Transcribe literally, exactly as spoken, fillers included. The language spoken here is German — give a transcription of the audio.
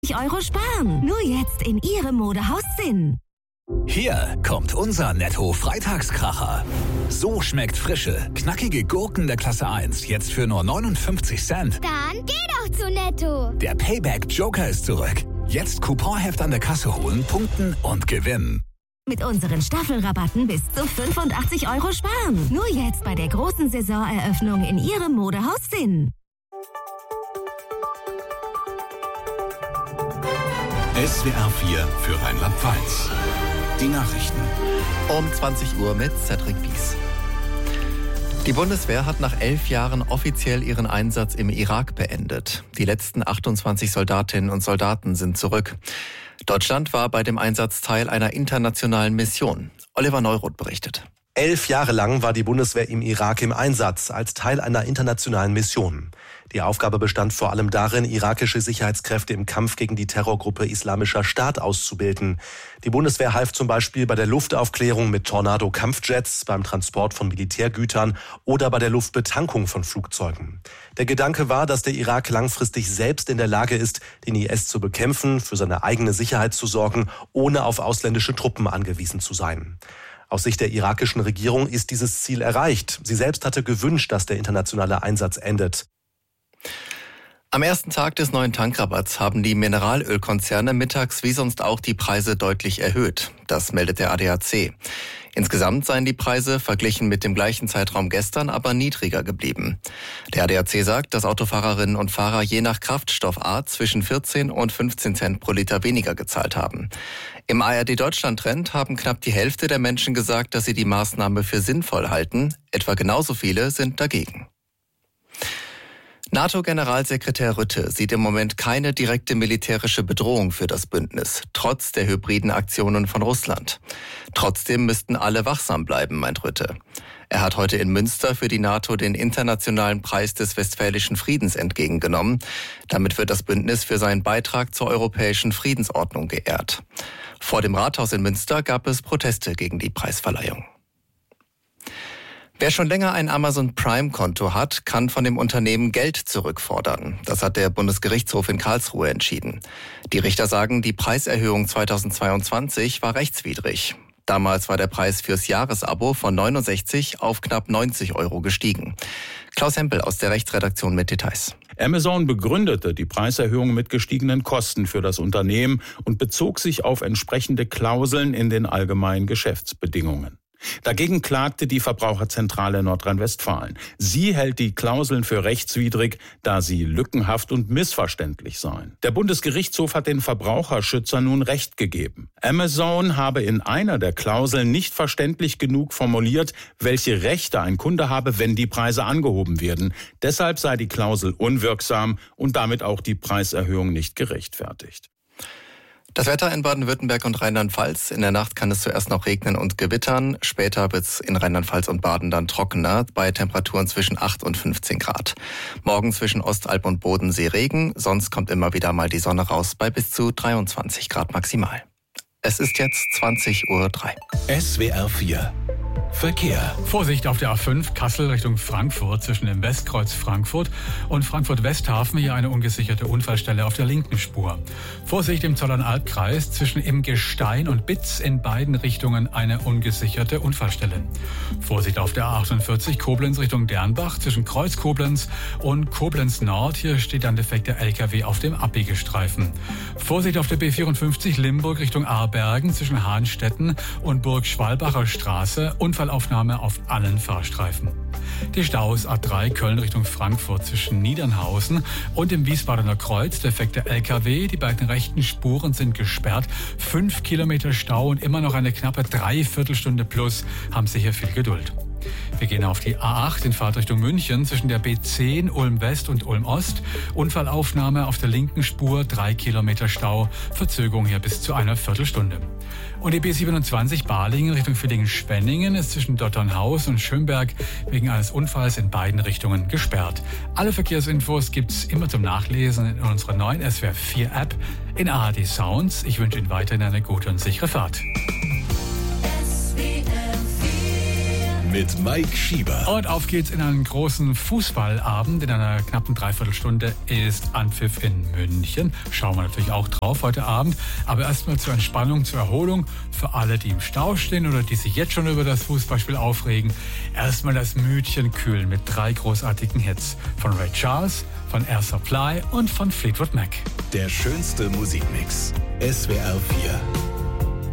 fünfundachtzig Euro sparen. Nur jetzt in Ihrem Modehaus Sinn. Hier kommt unser Netto-Freitagskracher. So schmeckt frische, knackige Gurken der Klasse eins jetzt für nur neunundfünfzig Cent. Dann geh doch zu Netto. Der Payback-Joker ist zurück. Jetzt Couponheft an der Kasse holen, punkten und gewinnen. Mit unseren Staffelrabatten bis zu fünfundachtzig Euro sparen. Nur jetzt bei der großen Saisoneröffnung in Ihrem Modehaus Sinn. S W R vier für Rheinland-Pfalz. Die Nachrichten. Um zwanzig Uhr mit Cedric Pies. Die Bundeswehr hat nach elf Jahren offiziell ihren Einsatz im Irak beendet. Die letzten achtundzwanzig Soldatinnen und Soldaten sind zurück. Deutschland war bei dem Einsatz Teil einer internationalen Mission. Oliver Neuroth berichtet. Elf Jahre lang war die Bundeswehr im Irak im Einsatz, als Teil einer internationalen Mission. Die Aufgabe bestand vor allem darin, irakische Sicherheitskräfte im Kampf gegen die Terrorgruppe Islamischer Staat auszubilden. Die Bundeswehr half zum Beispiel bei der Luftaufklärung mit Tornado-Kampfjets, beim Transport von Militärgütern oder bei der Luftbetankung von Flugzeugen. Der Gedanke war, dass der Irak langfristig selbst in der Lage ist, den I S zu bekämpfen, für seine eigene Sicherheit zu sorgen, ohne auf ausländische Truppen angewiesen zu sein. Aus Sicht der irakischen Regierung ist dieses Ziel erreicht. Sie selbst hatte gewünscht, dass der internationale Einsatz endet. Am ersten Tag des neuen Tankrabatts haben die Mineralölkonzerne mittags wie sonst auch die Preise deutlich erhöht. Das meldet der A D A C. Insgesamt seien die Preise verglichen mit dem gleichen Zeitraum gestern aber niedriger geblieben. Der A D A C sagt, dass Autofahrerinnen und Fahrer je nach Kraftstoffart zwischen vierzehn und fünfzehn Cent pro Liter weniger gezahlt haben. Im A R D Deutschland-Trend haben knapp die Hälfte der Menschen gesagt, dass sie die Maßnahme für sinnvoll halten. Etwa genauso viele sind dagegen. NATO-Generalsekretär Rutte sieht im Moment keine direkte militärische Bedrohung für das Bündnis, trotz der hybriden Aktionen von Russland. Trotzdem müssten alle wachsam bleiben, meint Rutte. Er hat heute in Münster für die NATO den internationalen Preis des Westfälischen Friedens entgegengenommen. Damit wird das Bündnis für seinen Beitrag zur europäischen Friedensordnung geehrt. Vor dem Rathaus in Münster gab es Proteste gegen die Preisverleihung. Wer schon länger ein Amazon Prime-Konto hat, kann von dem Unternehmen Geld zurückfordern. Das hat der Bundesgerichtshof in Karlsruhe entschieden. Die Richter sagen, die Preiserhöhung zweitausendzweiundzwanzig war rechtswidrig. Damals war der Preis fürs Jahresabo von neunundsechzig auf knapp neunzig Euro gestiegen. Klaus Hempel aus der Rechtsredaktion mit Details. Amazon begründete die Preiserhöhung mit gestiegenen Kosten für das Unternehmen und bezog sich auf entsprechende Klauseln in den allgemeinen Geschäftsbedingungen. Dagegen klagte die Verbraucherzentrale Nordrhein-Westfalen. Sie hält die Klauseln für rechtswidrig, da sie lückenhaft und missverständlich seien. Der Bundesgerichtshof hat den Verbraucherschützern nun Recht gegeben. Amazon habe in einer der Klauseln nicht verständlich genug formuliert, welche Rechte ein Kunde habe, wenn die Preise angehoben werden. Deshalb sei die Klausel unwirksam und damit auch die Preiserhöhung nicht gerechtfertigt. Das Wetter in Baden-Württemberg und Rheinland-Pfalz. In der Nacht kann es zuerst noch regnen und gewittern. Später wird es in Rheinland-Pfalz und Baden dann trockener, bei Temperaturen zwischen acht und fünfzehn Grad. Morgen zwischen Ostalb und Bodensee Regen, sonst kommt immer wieder mal die Sonne raus bei bis zu dreiundzwanzig Grad maximal. Es ist jetzt zwanzig Uhr drei. S W R vier Verkehr. Vorsicht auf der A fünf Kassel Richtung Frankfurt zwischen dem Westkreuz Frankfurt und Frankfurt-Westhafen. Hier eine ungesicherte Unfallstelle auf der linken Spur. Vorsicht im Zollernalbkreis zwischen im Gestein und Bitz in beiden Richtungen eine ungesicherte Unfallstelle. Vorsicht auf der A achtundvierzig Koblenz Richtung Dernbach zwischen Kreuz Koblenz und Koblenz Nord. Hier steht ein defekter L K W auf dem Abbiegestreifen. Vorsicht auf der B vierundfünfzig Limburg Richtung Aarbergen zwischen Hahnstetten und Burg-Schwalbacher Straße. Unfallaufnahme auf allen Fahrstreifen. Die Staus A drei Köln Richtung Frankfurt zwischen Niedernhausen und dem Wiesbadener Kreuz. Defekter L K W. Die beiden rechten Spuren sind gesperrt. Fünf Kilometer Stau und immer noch eine knappe Dreiviertelstunde plus. Haben Sie hier viel Geduld. Wir gehen auf die A acht in Fahrtrichtung München zwischen der B zehn Ulm West und Ulm Ost. Unfallaufnahme auf der linken Spur, drei Kilometer Stau, Verzögerung hier bis zu einer Viertelstunde. Und die B siebenundzwanzig Balingen Richtung Villingen-Schwenningen ist zwischen Dotternhaus und Schönberg wegen eines Unfalls in beiden Richtungen gesperrt. Alle Verkehrsinfos gibt's immer zum Nachlesen in unserer neuen S W R vier App in A R D Sounds. Ich wünsche Ihnen weiterhin eine gute und sichere Fahrt. mit Mike Schieber. Und auf geht's in einen großen Fußballabend. In einer knappen Dreiviertelstunde ist Anpfiff in München. Schauen wir natürlich auch drauf heute Abend. Aber erstmal zur Entspannung, zur Erholung für alle, die im Stau stehen oder die sich jetzt schon über das Fußballspiel aufregen. Erstmal das Mütchen kühlen mit drei großartigen Hits. Von Ray Charles, von Air Supply und von Fleetwood Mac. Der schönste Musikmix. S W R vier.